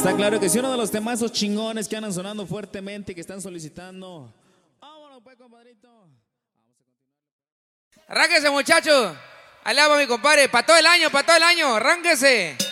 Está claro que sí, uno de los temazos chingones que andan sonando fuertemente y que están solicitando. Vámonos pues, compadrito. Arránquese, muchachos. Allá va mi compadre. Para todo el año, arránquese.